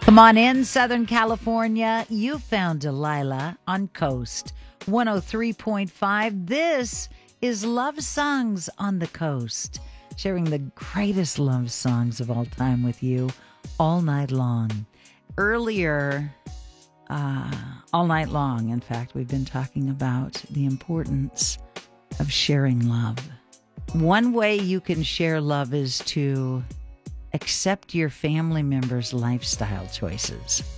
Come on in, Southern California. You found Delilah on Coast 103.5. This is Love Songs on the Coast, sharing the greatest love songs of all time with you all night long. Earlier, all night long, in fact, we've been talking about the importance of sharing love. One way you can share love is to accept your family members' lifestyle choices.